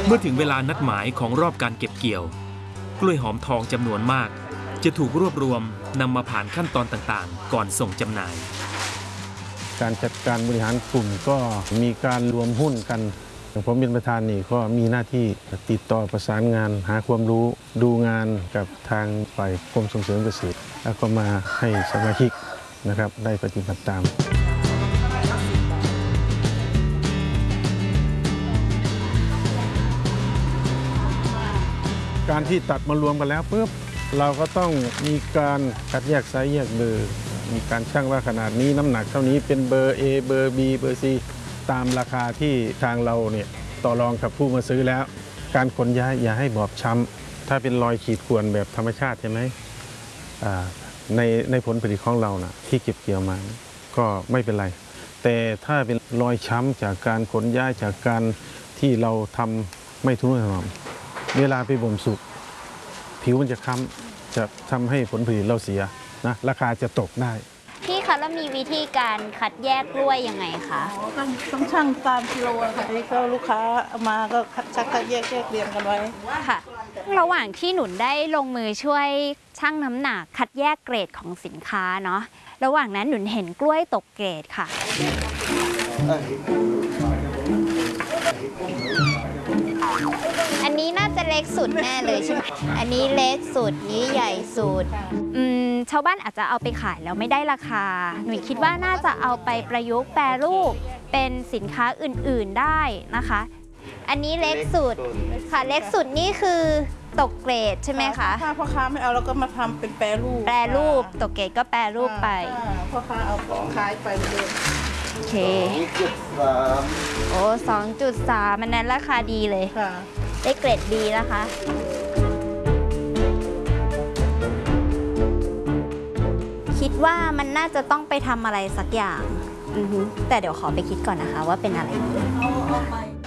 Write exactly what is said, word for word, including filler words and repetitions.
เมื่อถึงเวลานัดหมายของรอบการเก็บเกี่ยวกล้วยหอมทองจำนวนมากจะถูกรวบรวมนำมาผ่านขั้นตอนต่างๆก่อนส่งจำหน่ายการจัดการบริหารกลุ่มก็มีการรวมหุ้นกันผมเป็นประธานนี่ก็มีหน้าที่ติดต่อประสานงานหาความรู้ดูงานกับทางฝ่ายกรมส่งเสริมเกษตรแล้วก็มาให้สมาชิกนะครับได้ปฏิบัติตามการที่ตัดมารวมกันแล้วปุ๊บเราก็ต้องมีการคัดแยกไซส์แยกเบอร์มีการชั่งว่าขนาดนี้น้ำหนักเท่านี้เป็นเบอร์ A เบอร์ B เบอร์ C ตามราคาที่ทางเราเนี่ยต่อรองกับผู้มาซื้อแล้วการขนย้ายอย่าให้บอบช้ำถ้าเป็นรอยขีดข่วนแบบธรรมชาติใช่ไหมในในผลผลิตของเรานะที่เก็บเกี่ยวมาก็ไม่เป็นไรแต่ถ้าเป็นรอยช้ำจากการขนย้ายจากการที่เราทำไม่ทุนถนอมเวลาไปบ่มสุกผิวมันจะค้ำจะทำให้ผลผลิตเราเสียนะราคาจะตกได้พี่คะแล้วมีวิธีการคัดแยกกล้วยยังไงคะต้องต้องชั่งตามกิโลค่ะที่ก็ลูกค้ามาก็ชักคัดแยกแยกเรียงกันไว้ค่ะระหว่างที่หนุนได้ลงมือช่วยชั่งน้ำหนักคัดแยกเกรดของสินค้าเนาะระหว่างนั้นหนุนเห็นกล้วยตกเกรดค่ะอันนี้น่าจะเล็กสุดแน่เลยใช่ไหมอันนี้เล็กสุดนี้ใหญ่สุดอืมชาวบ้านอาจจะเอาไปขายแล้วไม่ได้ราคาหนูคิดว่าน่าจะเอาไปประยุกต์แปรรูปเป็นสินค้าอื่นๆได้นะคะอันนี้เล็กสุดค่ะเล็กสุดนี่คือตกเกรดใช่ไหมคะถ้าพ่อค้าไม่เอาเราก็มาทำเป็นแปรรูปแปรรูปตกเกรดก็แปรรูปไปพ่อค้าเอาของขายไปเลยโอเคโอ้สองจุดสามมันนั้นราคาดีเลยได้เกรดดีนะคะคิดว่ามันน่าจะต้องไปทำอะไรสักอย่างแต่เดี๋ยวขอไปคิดก่อนนะคะว่าเป็นอะไรดี